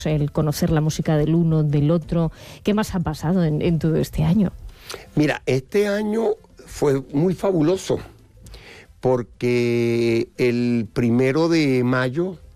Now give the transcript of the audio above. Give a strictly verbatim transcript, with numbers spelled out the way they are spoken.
el conocer la música del uno, del otro. ¿Qué más ha pasado en, en todo este año? Mira, este año fue muy fabuloso porque el primero de mayo